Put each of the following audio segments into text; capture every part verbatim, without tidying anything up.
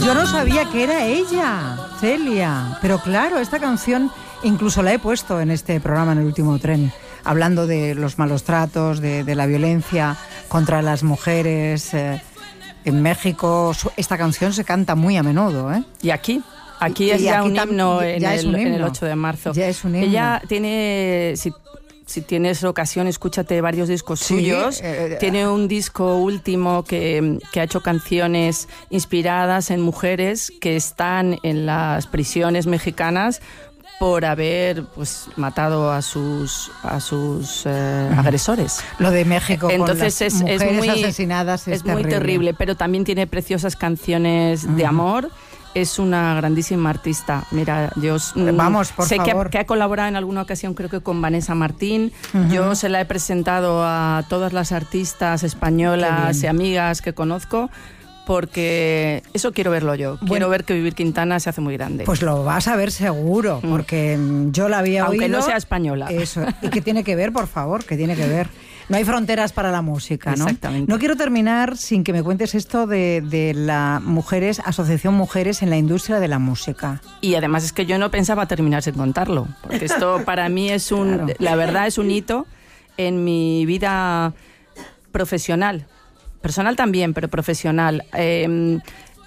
Yo no sabía que era ella, Celia. Pero claro, esta canción incluso la he puesto en este programa, en El Último Tren, hablando de los malos tratos, de, de la violencia contra las mujeres. Eh, en México esta canción se canta muy a menudo, ¿eh? Y aquí, aquí es y ya aquí un tam- himno, ya en, es el, un himno. en el ocho de marzo. Ya es un himno. Ella tiene... Si, Si tienes ocasión, escúchate varios discos Sí, suyos. eh, Tiene un disco último que, que ha hecho canciones inspiradas en mujeres que están en las prisiones mexicanas por haber pues matado a sus a sus eh, agresores. Lo de México Entonces con las es, mujeres es muy asesinadas es, es muy terrible. terrible, pero también tiene preciosas canciones uh-huh. de amor. Es una grandísima artista. Mira, yo Vamos, por sé favor. Que, que ha colaborado en alguna ocasión, creo que con Vanessa Martín. Uh-huh. Yo se la he presentado a todas las artistas españolas y amigas que conozco, porque eso quiero verlo yo. Bueno, quiero ver que Vivir Quintana se hace muy grande. Pues lo vas a ver seguro, porque mm. yo la había Aunque oído. Aunque no sea española. Eso. ¿Y qué tiene que ver, por favor? ¿Qué tiene que ver? No hay fronteras para la música, ¿no? Exactamente. No quiero terminar sin que me cuentes esto de, de la Mujeres, Asociación Mujeres en la Industria de la Música. Y además es que yo no pensaba terminar sin contarlo, porque esto para mí es un, claro. la verdad es un hito en mi vida profesional. Personal también, pero profesional. Eh,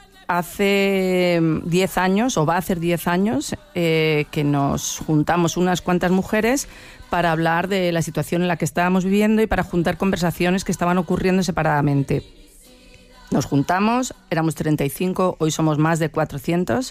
hace diez años, o va a hacer diez años, eh, que nos juntamos unas cuantas mujeres para hablar de la situación en la que estábamos viviendo y para juntar conversaciones que estaban ocurriendo separadamente. Nos juntamos, éramos treinta y cinco, hoy somos más de cuatrocientos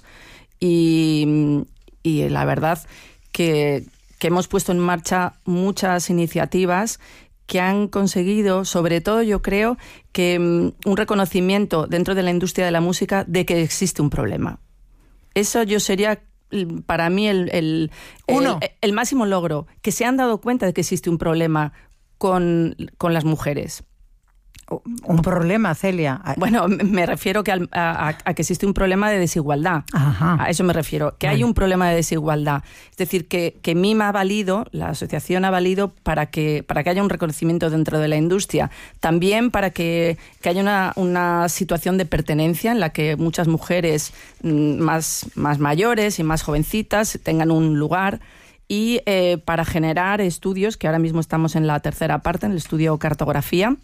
y, y la verdad que, que hemos puesto en marcha muchas iniciativas que han conseguido, sobre todo yo creo, que um, un reconocimiento dentro de la industria de la música de que existe un problema. Eso yo sería... para mí el, el, Uno. el, el máximo logro, que se han dado cuenta de que existe un problema con, con las mujeres. Un problema, Celia. Bueno, me refiero que al, a, a que existe un problema de desigualdad. Ajá. A eso me refiero, que vale. Hay un problema de desigualdad. Es decir, que, que MIMA ha valido, la asociación ha valido para que, para que haya un reconocimiento dentro de la industria. También para que, que haya una, una situación de pertenencia en la que muchas mujeres más, más mayores y más jovencitas tengan un lugar. Y eh, para generar estudios, que ahora mismo estamos en la tercera parte, en el estudio Cartografía,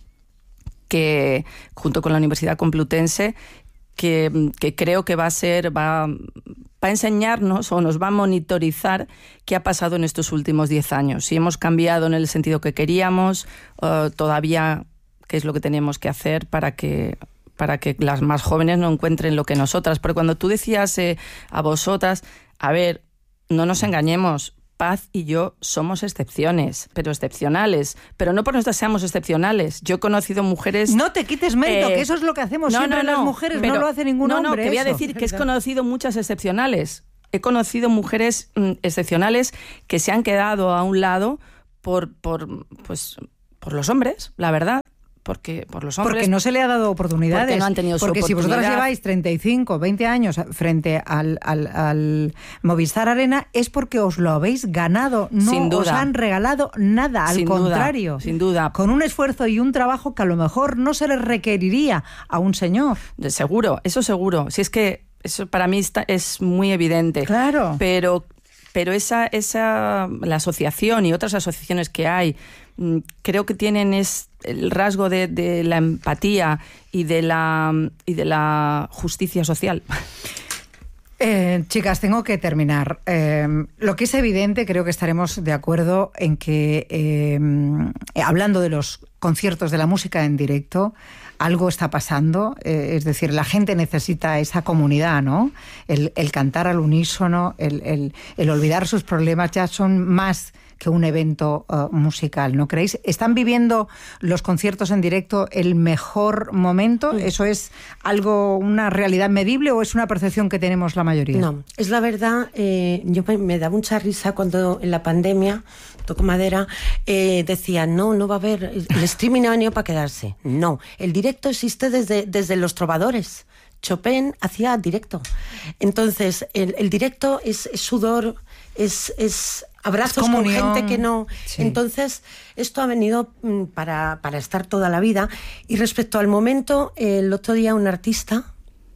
que junto con la Universidad Complutense, que, que creo que va a ser, va, va a enseñarnos o nos va a monitorizar qué ha pasado en estos últimos diez años. Si hemos cambiado en el sentido que queríamos, uh, todavía qué es lo que tenemos que hacer para que, para que las más jóvenes no encuentren lo que nosotras. Porque cuando tú decías eh, a vosotras, a ver, no nos engañemos, Paz y yo somos excepciones, pero excepcionales. Pero no por nosotras seamos excepcionales. Yo he conocido mujeres... No te quites mérito, eh, que eso es lo que hacemos no, siempre no, no, las mujeres, pero, no lo hace ningún no, hombre. No, no, te voy a decir que he conocido muchas excepcionales. He conocido mujeres mm, excepcionales que se han quedado a un lado por, por, pues, por los hombres, la verdad. Porque por los hombres, porque no se le ha dado oportunidades. Porque no han tenido su Porque oportunidad. Si vosotras lleváis treinta y cinco, veinte años frente al, al, al Movistar Arena, es porque os lo habéis ganado. No sin duda. Os han regalado nada, al sin contrario. Duda, sin duda. Con un esfuerzo y un trabajo que a lo mejor no se le requeriría a un señor. De seguro, eso seguro. Si es que eso para mí está, es muy evidente. Claro. Pero, pero esa, esa, la asociación y otras asociaciones que hay, creo que tienen es el rasgo de, de la empatía y de la, y de la justicia social. Eh, chicas, tengo que terminar. Eh, lo que es evidente, creo que estaremos de acuerdo en que, eh, hablando de los conciertos de la música en directo, algo está pasando. Eh, es decir, la gente necesita esa comunidad, ¿no? El, el cantar al unísono, el, el, el olvidar sus problemas, ya son más que un evento uh, musical, ¿no creéis? ¿Están viviendo los conciertos en directo el mejor momento? ¿Eso es algo, una realidad medible o es una percepción que tenemos la mayoría? No, es la verdad. Eh, yo me, me da mucha risa cuando en la pandemia, toco madera, eh, decía, no, no va a haber, el streaming ha venido para quedarse. No, el directo existe desde, desde los trovadores. Chopin hacía directo. Entonces, el, el directo es, es sudor, es... es abrazos con gente que no... Sí. Entonces, esto ha venido para, para estar toda la vida. Y respecto al momento, el otro día un artista,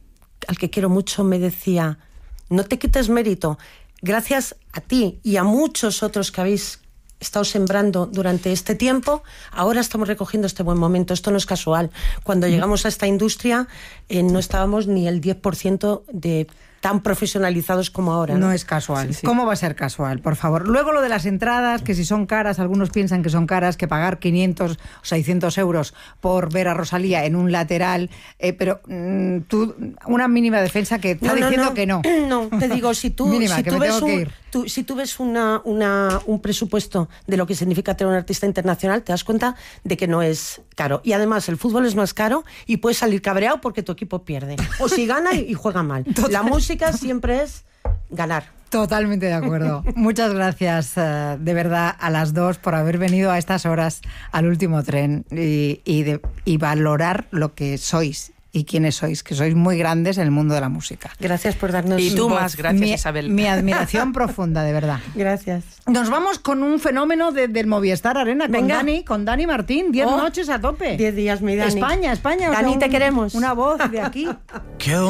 al que quiero mucho, me decía, no te quites mérito, gracias a ti y a muchos otros que habéis estado sembrando durante este tiempo, ahora estamos recogiendo este buen momento. Esto no es casual. Cuando llegamos a esta industria eh, no estábamos ni el diez por ciento de tan profesionalizados como ahora. No, no es casual. Sí, sí. ¿Cómo va a ser casual? Por favor. Luego lo de las entradas, que si son caras, algunos piensan que son caras, que pagar quinientos o seiscientos euros por ver a Rosalía en un lateral, eh, pero mmm, tú, una mínima defensa que está no, no, diciendo no. que no. No, te digo, si tú, Mínima, si que tú me ves, tengo que un, ir. tú, si tú ves una, una, un presupuesto de lo que significa tener un artista internacional, te das cuenta de que no es caro. Y además, el fútbol es más caro y puedes salir cabreado porque tu equipo pierde. O si gana y, y juega mal. Total. La música siempre es ganar. Totalmente de acuerdo. Muchas gracias, uh, de verdad, a las dos por haber venido a estas horas al último tren y, y, de, y valorar lo que sois y quiénes sois, que sois muy grandes en el mundo de la música. Gracias por darnos Y tú voz. más, gracias, mi, Isabel. Mi admiración profunda, de verdad. Gracias. Nos vamos con un fenómeno de, del Movistar Arena, con Venga. Dani, con Dani Martín, diez Oh, noches a tope. diez días, mi Dani. España, España. o Dani, sea, te un- queremos. Una voz de aquí.